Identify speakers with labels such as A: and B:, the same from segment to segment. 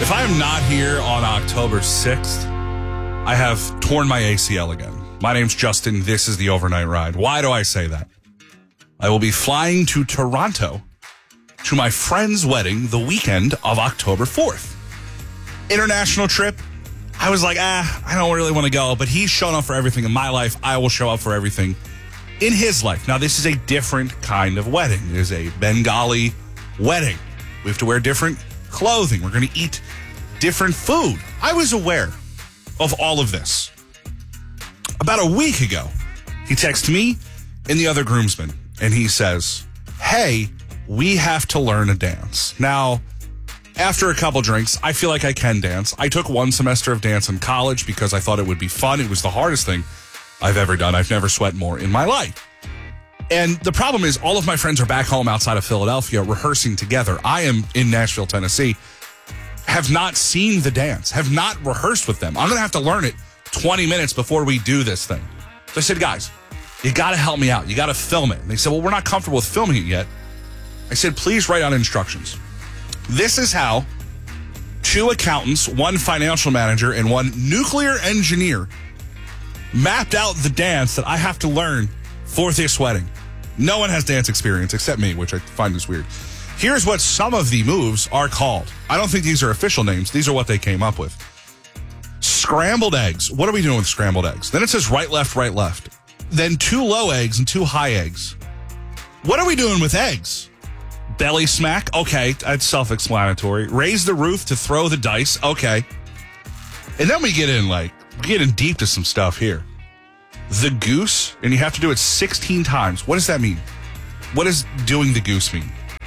A: If I am not here on October 6th, I have torn my ACL again. My name's Justin. This is the Overnight Ride. Why do I say that? I will be flying to Toronto to my friend's wedding the weekend of October 4th. International trip. I was like, I don't really want to go, but he's shown up for everything in my life. I will show up for everything in his life. Now, this is a different kind of wedding. It is a Bengali wedding. We have to wear different clothing. We're going to eat different food. I was aware of all of this. About a week ago, he texted me and the other groomsmen, and he says, hey, we have to learn a dance. Now, after a couple drinks, I feel like I can dance. I took one semester of dance in college because I thought it would be fun. It was the hardest thing I've ever done. I've never sweat more in my life. And the problem is all of my friends are back home outside of Philadelphia rehearsing together. I am in Nashville, Tennessee, have not seen the dance, have not rehearsed with them. I'm going to have to learn it 20 minutes before we do this thing. So I said, guys, you got to help me out. You got to film it. And they said, well, we're not comfortable with filming it yet. I said, please write out instructions. This is how two accountants, one financial manager, and one nuclear engineer mapped out the dance that I have to learn for this wedding. No one has dance experience except me, which I find is weird. Here's what some of the moves are called. I don't think these are official names. These are what they came up with. Scrambled eggs. What are we doing with scrambled eggs? Then it says right, left, right, left. Then 2 low eggs and 2 high eggs. What are we doing with eggs? Belly smack. Okay, that's self-explanatory. Raise the roof to throw the dice. Okay. And then we get in deep to some stuff here. The goose, and you have to do it 16 times. What does that mean? What does doing the goose mean?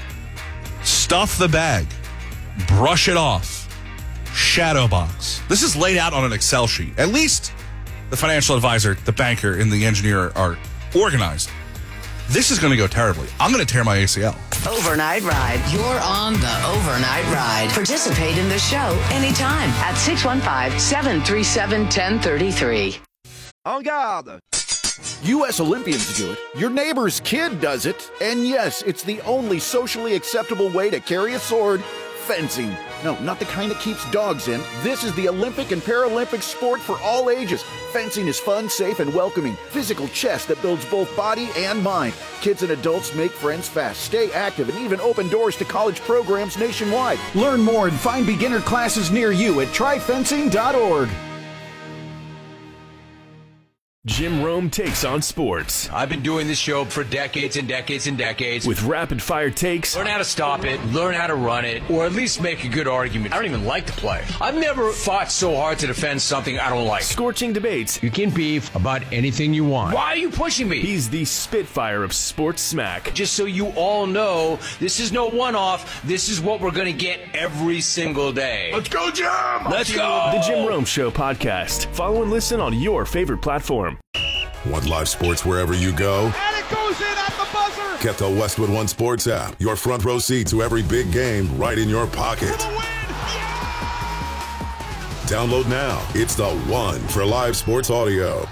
A: Stuff the bag. Brush it off. Shadow box. This is laid out on an Excel sheet. At least the financial advisor, the banker, and the engineer are organized. This is going to go terribly. I'm going to tear my ACL.
B: Overnight Ride. You're on the Overnight Ride. Participate in the show anytime at 615-737-1033.
C: En garde! U.S. Olympians do it. Your neighbor's kid does it. And yes, it's the only socially acceptable way to carry a sword. Fencing. No, not the kind that keeps dogs in. This is the Olympic and Paralympic sport for all ages. Fencing is fun, safe, and welcoming. Physical chess that builds both body and mind. Kids and adults make friends fast, stay active, and even open doors to college programs nationwide. Learn more and find beginner classes near you at tryfencing.org.
D: Jim Rome takes on sports.
E: I've been doing this show for decades and decades and decades.
D: With rapid-fire takes.
E: Learn how to stop it, learn how to run it, or at least make a good argument. I don't even like to play. I've never fought so hard to defend something I don't like.
D: Scorching debates.
E: You can beef about anything you want. Why are you pushing me?
D: He's the Spitfire of sports smack.
E: Just so you all know, this is no one-off. This is what we're going to get every single day. Let's go, Jim! Let's go!
D: The Jim Rome Show podcast. Follow and listen on your favorite platform.
F: Want live sports wherever you go?
G: And it goes in at the buzzer!
F: Get the Westwood One Sports app. Your front row seat to every big game right in your pocket.
G: For the win! Yeah!
F: Download now. It's the one for live sports audio.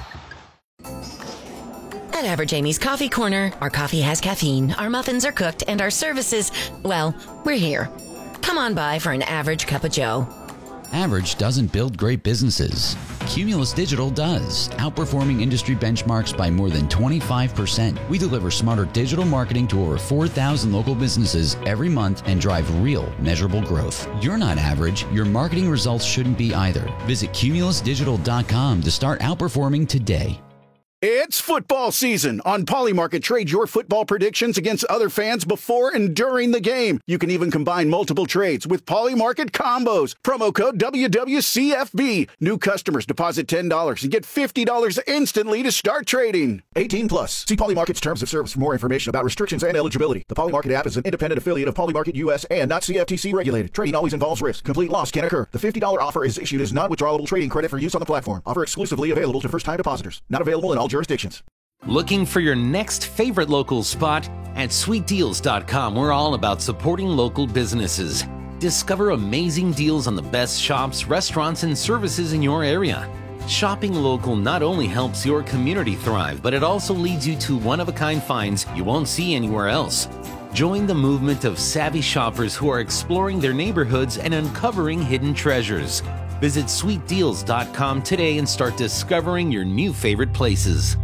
H: At Average Amy's Coffee Corner, our coffee has caffeine, our muffins are cooked, and our services, well, we're here. Come on by for an average cup of joe.
I: Average doesn't build great businesses. Cumulus Digital does, outperforming industry benchmarks by more than 25%. We deliver smarter digital marketing to over 4,000 local businesses every month and drive real, measurable growth. You're not average. Your marketing results shouldn't be either. Visit cumulusdigital.com to start outperforming today.
C: It's football season. On Polymarket, trade your football predictions against other fans before and during the game. You can even combine multiple trades with Polymarket combos. Promo code WWCFB. New customers deposit $10 and get $50 instantly to start trading. 18 plus. See Polymarket's terms of service for more information about restrictions and eligibility. The Polymarket app is an independent affiliate of Polymarket US and not CFTC regulated. Trading always involves risk. Complete loss can occur. The $50 offer is issued as non-withdrawable trading credit for use on the platform. Offer exclusively available to first-time depositors. Not available in all jurisdictions.
J: Looking for your next favorite local spot? At sweetdeals.com, we're all about supporting local businesses. Discover amazing deals on the best shops, restaurants, and services in your area. Shopping local not only helps your community thrive, but it also leads you to one-of-a-kind finds you won't see anywhere else. Join the movement of savvy shoppers who are exploring their neighborhoods and uncovering hidden treasures. Visit sweetdeals.com today and start discovering your new favorite places.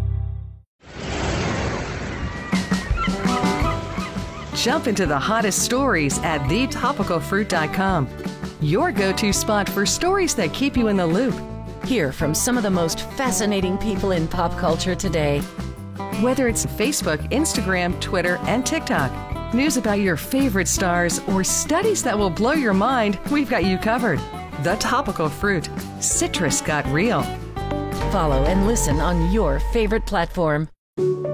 K: Jump into the hottest stories at thetopicalfruit.com. Your go-to spot for stories that keep you in the loop.
H: Hear from some of the most fascinating people in pop culture today.
K: Whether it's Facebook, Instagram, Twitter, and TikTok, news about your favorite stars, or studies that will blow your mind, we've got you covered. The Topical Fruit. Citrus got real.
H: Follow and listen on your favorite platform.